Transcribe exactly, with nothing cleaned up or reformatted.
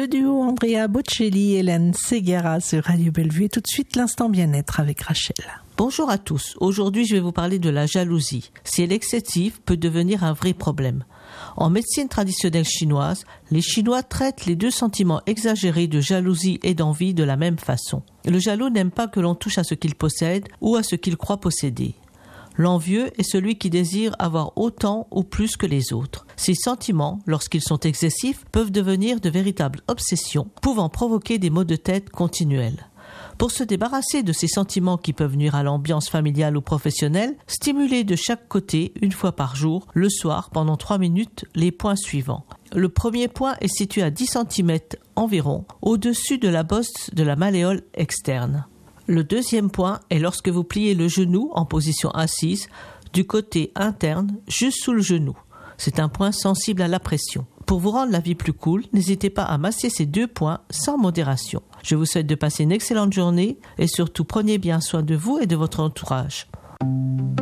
Le duo Andrea Bocelli et Hélène Ségara sur Radio Bellevue. Et tout de suite, l'instant bien-être avec Rachel. Bonjour à tous. Aujourd'hui, je vais vous parler de la jalousie. Si elle est excessive, peut devenir un vrai problème. En médecine traditionnelle chinoise, les Chinois traitent les deux sentiments exagérés de jalousie et d'envie de la même façon. Le jaloux n'aime pas que l'on touche à ce qu'il possède ou à ce qu'il croit posséder. L'envieux est celui qui désire avoir autant ou plus que les autres. Ces sentiments, lorsqu'ils sont excessifs, peuvent devenir de véritables obsessions, pouvant provoquer des maux de tête continuels. Pour se débarrasser de ces sentiments qui peuvent nuire à l'ambiance familiale ou professionnelle, stimulez de chaque côté, une fois par jour, le soir, pendant trois minutes, les points suivants. Le premier point est situé à dix centimètres environ, au-dessus de la bosse de la malléole externe. Le deuxième point est lorsque vous pliez le genou en position assise, du côté interne, juste sous le genou. C'est un point sensible à la pression. Pour vous rendre la vie plus cool, n'hésitez pas à masser ces deux points sans modération. Je vous souhaite de passer une excellente journée et surtout prenez bien soin de vous et de votre entourage.